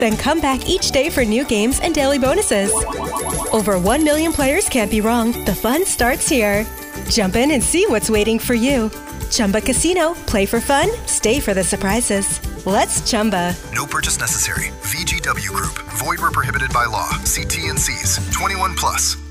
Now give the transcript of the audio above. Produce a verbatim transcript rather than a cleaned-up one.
Then come back each day for new games and daily bonuses. Over one million players can't be wrong. The fun starts here. Jump in and see what's waiting for you. Chumba Casino. Play for fun. Stay for the surprises. Let's Chumba. No purchase necessary. V G W Group. Void where prohibited by law. See T N Cs. twenty-one plus.